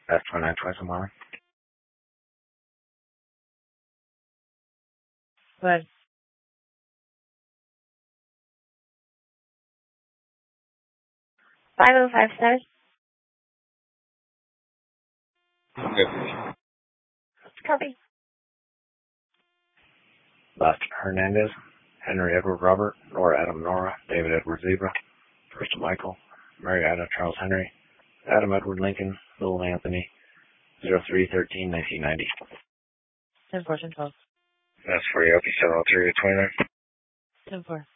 That's 29 twice a mile. But 5057. Good. Copy. Last Hernandez, Henry Edward Robert, Nora Adam Nora, David Edward Zebra, First Michael, Mary Ada Charles Henry, Adam Edward Lincoln, Little Anthony, 03/13/1990. 10-4, 10-12. That's for you. Okay, 703 29. 10-4.